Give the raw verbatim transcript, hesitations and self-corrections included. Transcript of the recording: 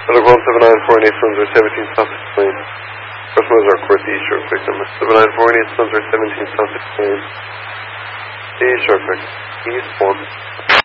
Hello, one seven nine four eight Sons or seventeen Sussex Lane. Customers are court the short quick number. seven nine four eight Sons or seventeen Sussex Lane. The short quick. East one.